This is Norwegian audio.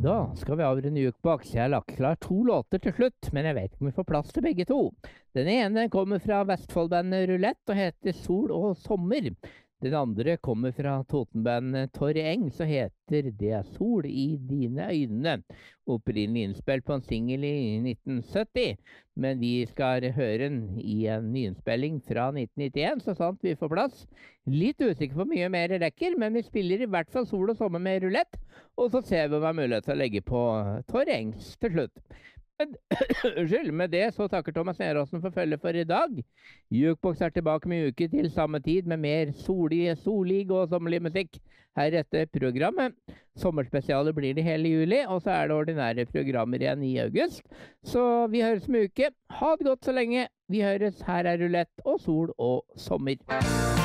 Da skal vi avrunde Jukebox. Jeg har lagt klar 2 låter til slutt, men jeg vet ikke om vi får plass til begge to. Den ene kommer fra Vestfoldbandet Roulette og heter Sol og Sommer. Den andre kommer fra Totenbandet Torre Eng, så heter Det er sol i dine øyne. Opprinnelig innspilt på en single i 1970, men vi skal høre den i en nyinnspilling fra 1991, så sant vi får plass. Litt usikker på mye mer rekker, men vi spiller i hvert fall Sol og Sommer med Roulette, og så ser vi om vi har mulighet til å legge på Torre Engs til slutt. Unnskyld, med det så takker Thomas Neråsen for følge for i dag. Jukebox er tilbake med uke til samme tid med mer solig og sommerlig musikk her etter programmet. Sommerspesialet blir det hele juli, og så er det ordinære programmer igjen i august. Så vi høres om uke. Ha det godt så lenge. Vi høres. Her er Roulette og Sol og Sommer.